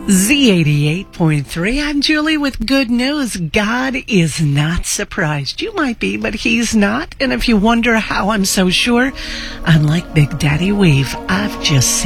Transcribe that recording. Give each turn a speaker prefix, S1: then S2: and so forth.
S1: Z88.3. I'm Julie with good news. God is not surprised. You might be, but he's not. And if you wonder how I'm so sure, unlike Big Daddy Weave, I've just seen